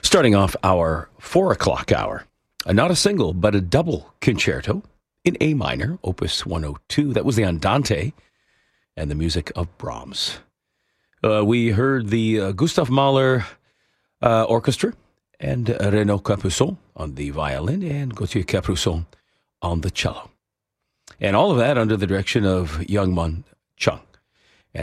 Starting off our 4 o'clock hour, not a single, but a double concerto in A minor, Opus 102. That was the Andante and the music of Brahms. We heard the Gustav Mahler Orchestra and Renaud Capuçon on the violin and Gauthier Capuçon on the cello. And all of that under the direction of Young-man Chung.